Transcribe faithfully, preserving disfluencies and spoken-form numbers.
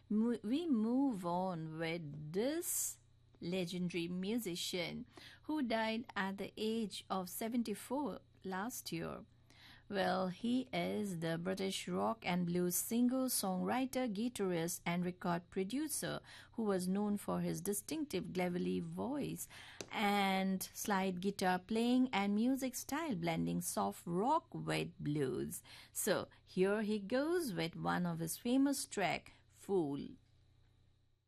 mo- we move on with this legendary musician who died at the age of seventy-four last year. Well, he is the British rock and blues singer, songwriter, guitarist, and record producer who was known for his distinctive gravelly voice and slide guitar playing and music style blending soft rock with blues. So, here he goes with one of his famous track, Fool.